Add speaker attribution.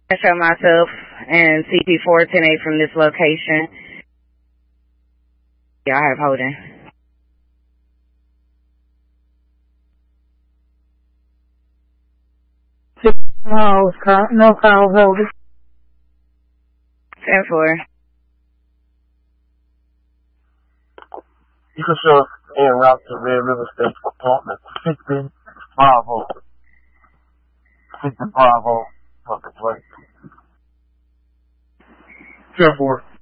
Speaker 1: I show myself and CP4 10-8 from this location. Yeah, I have Holden.
Speaker 2: No call Holden.
Speaker 1: 10-4.
Speaker 3: You can show us en route to Red River State Department 60 Bravo. 60 Bravo. Fucking plate.
Speaker 2: 10-4.